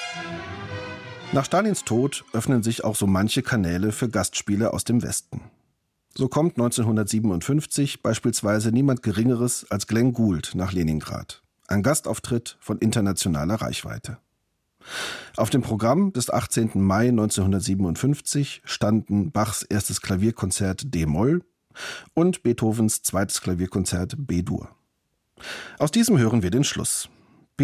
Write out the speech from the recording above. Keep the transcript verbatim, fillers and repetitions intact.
Nach Stalins Tod öffnen sich auch so manche Kanäle für Gastspiele aus dem Westen. So kommt neunzehnhundertsiebenundfünfzig beispielsweise niemand Geringeres als Glenn Gould nach Leningrad. Ein Gastauftritt von internationaler Reichweite. Auf dem Programm des achtzehnten Mai neunzehnhundertsiebenundfünfzig standen Bachs erstes Klavierkonzert D-Moll und Beethovens zweites Klavierkonzert B-Dur. Aus diesem hören wir den Schluss.